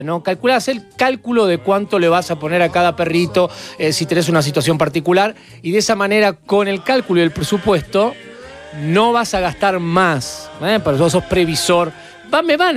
¿no? Calculás el cálculo de cuánto le vas a poner a cada perrito, si tenés una situación particular, y de esa manera, con el cálculo y el presupuesto, no vas a gastar más, pero vos sos previsor. Me van